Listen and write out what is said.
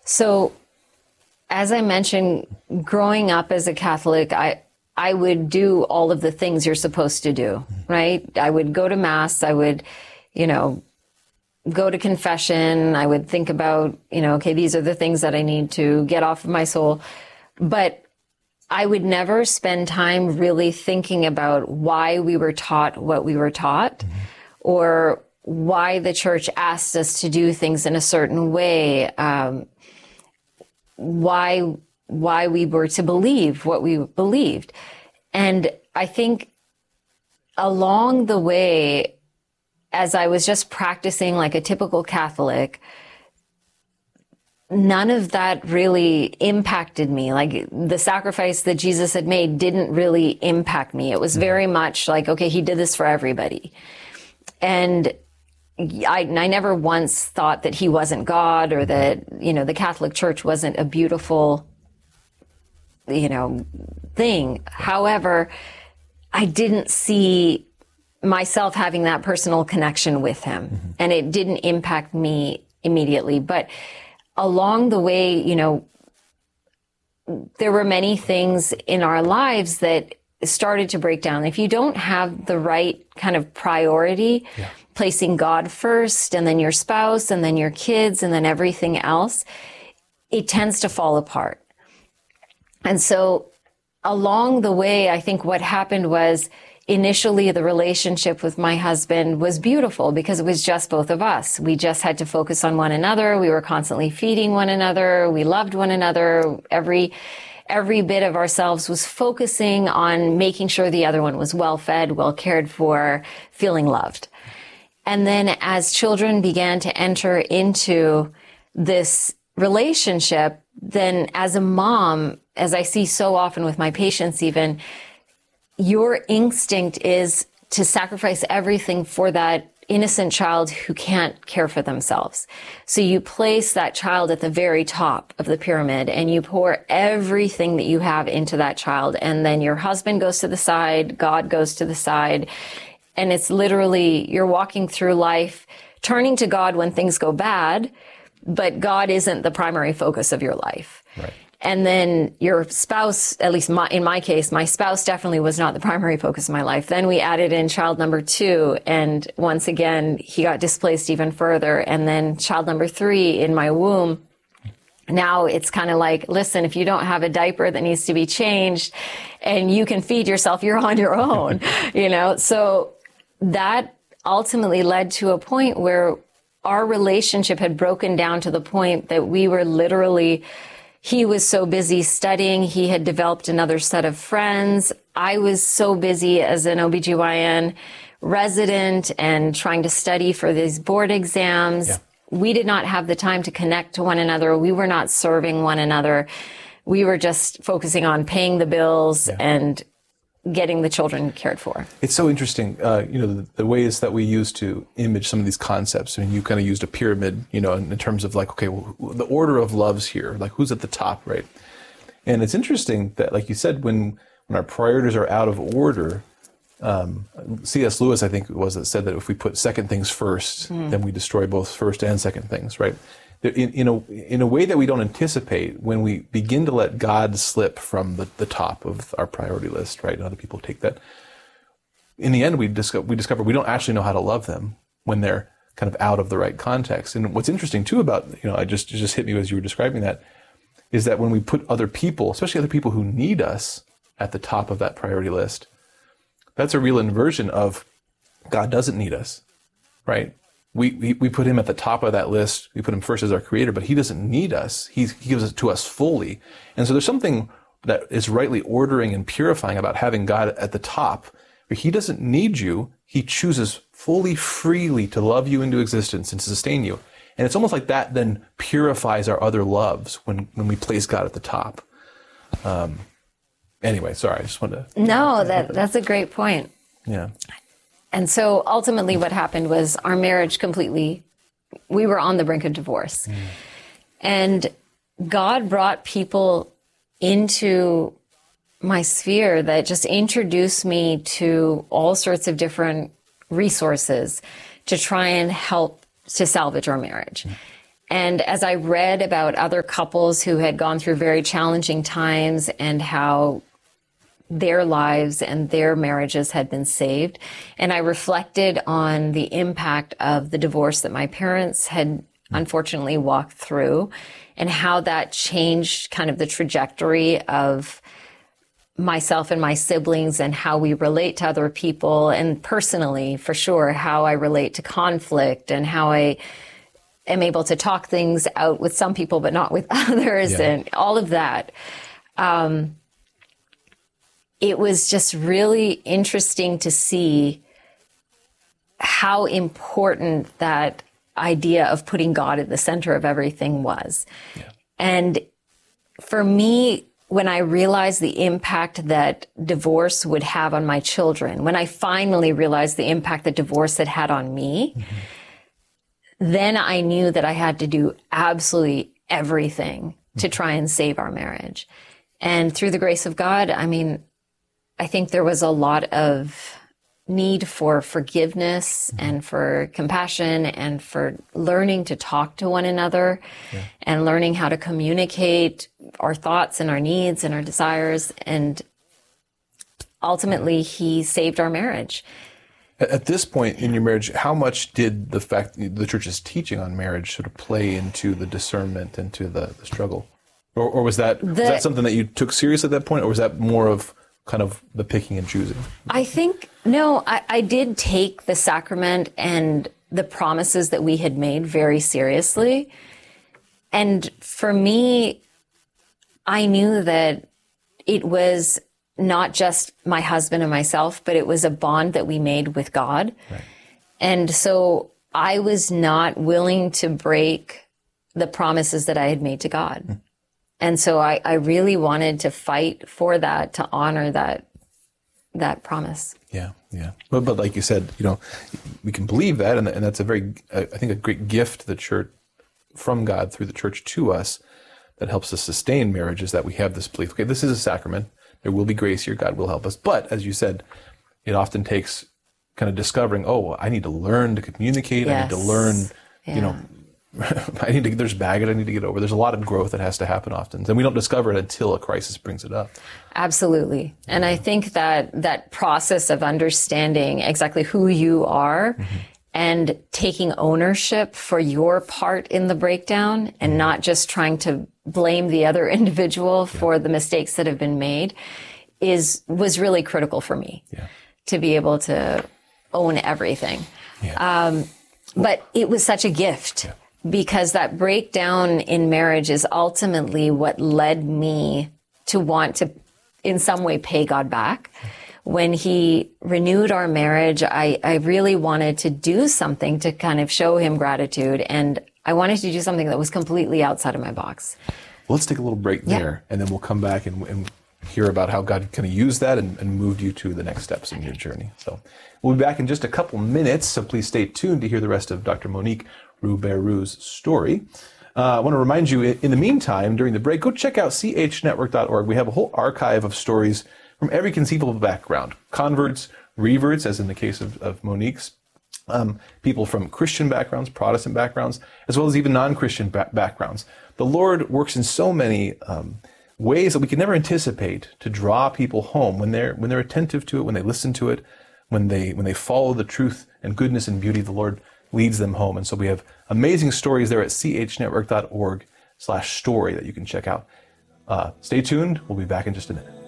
So, as I mentioned, growing up as a Catholic, I would do all of the things you're supposed to do, right? I would go to Mass. I would, go to confession. I would think about, okay, these are the things that I need to get off of my soul. But I would never spend time really thinking about why we were taught what we were taught, or why the church asked us to do things in a certain way, why we were to believe what we believed. And I think along the way, as I was just practicing like a typical Catholic, none of that really impacted me. Like the sacrifice that Jesus had made didn't really impact me. It was very much like, okay, he did this for everybody. And I never once thought that he wasn't God, or that, the Catholic Church wasn't a beautiful, thing. However, I didn't see myself having that personal connection with him, and it didn't impact me immediately. But along the way, there were many things in our lives that started to break down. If you don't have the right kind of priority, placing God first, and then your spouse, and then your kids, and then everything else, it tends to fall apart. And so along the way, I think what happened was, initially the relationship with my husband was beautiful because it was just both of us. We just had to focus on one another. We were constantly feeding one another. We loved one another. Every bit of ourselves was focusing on making sure the other one was well fed, well cared for, feeling loved. And then as children began to enter into this relationship, then as a mom, as I see so often with my patients even, your instinct is to sacrifice everything for that innocent child who can't care for themselves. So you place that child at the very top of the pyramid, and you pour everything that you have into that child. And then your husband goes to the side, God goes to the side. And it's literally, you're walking through life, turning to God when things go bad, but God isn't the primary focus of your life. Right. And then your spouse, at least in my case, my spouse definitely was not the primary focus of my life. Then we added in child number 2. And once again, he got displaced even further. And then child number 3 in my womb. Now it's kind of like, listen, if you don't have a diaper that needs to be changed and you can feed yourself, you're on your own, So that ultimately led to a point where our relationship had broken down to the point that we were literally, he was so busy studying. He had developed another set of friends. I was so busy as an OBGYN resident and trying to study for these board exams. Yeah. We did not have the time to connect to one another. We were not serving one another. We were just focusing on paying the bills and getting the children cared for. It's so interesting, the ways that we use to image some of these concepts. I mean, you kind of used a pyramid, in terms of like, okay, well, the order of loves here, like who's at the top, right? And it's interesting that, like you said, when our priorities are out of order, C.S. Lewis, I think it was, that said that if we put second things first, then we destroy both first and second things, right? In a way that we don't anticipate, when we begin to let God slip from the top of our priority list, right? And other people take that. In the end, we discover we don't actually know how to love them when they're kind of out of the right context. And what's interesting too about, it just hit me as you were describing that, is that when we put other people, especially other people who need us, at the top of that priority list, that's a real inversion of God doesn't need us, right? We put him at the top of that list. We put him first as our creator, but he doesn't need us. He gives it to us fully. And so there's something that is rightly ordering and purifying about having God at the top, where he doesn't need you. He chooses fully, freely to love you into existence and to sustain you. And it's almost like that then purifies our other loves when we place God at the top. Anyway, sorry, I just wanted to... No, that's a great point. Yeah. And so ultimately what happened was our marriage we were on the brink of divorce. And God brought people into my sphere that just introduced me to all sorts of different resources to try and help to salvage our marriage. And as I read about other couples who had gone through very challenging times and how their lives and their marriages had been saved, and I reflected on the impact of the divorce that my parents had unfortunately walked through, and how that changed kind of the trajectory of myself and my siblings and how we relate to other people, and personally, for sure, how I relate to conflict and how I am able to talk things out with some people but not with others, and all of that. It was just really interesting to see how important that idea of putting God at the center of everything was. Yeah. And for me, when I realized the impact that divorce would have on my children, when I finally realized the impact that divorce had had on me, then I knew that I had to do absolutely everything to try and save our marriage. And through the grace of God, I mean, I think there was a lot of need for forgiveness and for compassion and for learning to talk to one another and learning how to communicate our thoughts and our needs and our desires. And ultimately, he saved our marriage. At this point in your marriage, how much did the fact that the church's teaching on marriage sort of play into the discernment and to the struggle? Or was that something that you took seriously at that point, or was that more of kind of the picking and choosing? I think, no, I did take the sacrament and the promises that we had made very seriously. And for me, I knew that it was not just my husband and myself, but it was a bond that we made with God. Right. And so I was not willing to break the promises that I had made to God. And so I really wanted to fight for that, to honor that promise. Yeah. But like you said, we can believe that, and that's a very, I think, a great gift to the church from God through the church to us that helps us sustain marriage, is that we have this belief, okay, this is a sacrament. There will be grace here. God will help us. But as you said, it often takes kind of discovering, I need to learn to communicate. Yes. I need to learn, there's baggage I need to get over. There's a lot of growth that has to happen often. And we don't discover it until a crisis brings it up. Absolutely. And I think that process of understanding exactly who you are and taking ownership for your part in the breakdown and not just trying to blame the other individual for the mistakes that have been made was really critical for me to be able to own everything. Yeah. But it was such a gift. Yeah. Because that breakdown in marriage is ultimately what led me to want to, in some way, pay God back. When he renewed our marriage, I really wanted to do something to kind of show him gratitude. And I wanted to do something that was completely outside of my box. Well, let's take a little break there, and then we'll come back and hear about how God kind of used that and moved you to the next steps in your journey. So we'll be back in just a couple minutes, so please stay tuned to hear the rest of Dr. Monique Rouxberoux's story. I want to remind you, in the meantime, during the break, go check out chnetwork.org. We have a whole archive of stories from every conceivable background. Converts, reverts, as in the case of Monique's, people from Christian backgrounds, Protestant backgrounds, as well as even non-Christian backgrounds. The Lord works in so many ways that we can never anticipate to draw people home when they're attentive to it, when they listen to it, when they follow the truth and goodness and beauty of the Lord leads them home. And so we have amazing stories there at chnetwork.org/story that you can check out. Stay tuned. We'll be back in just a minute.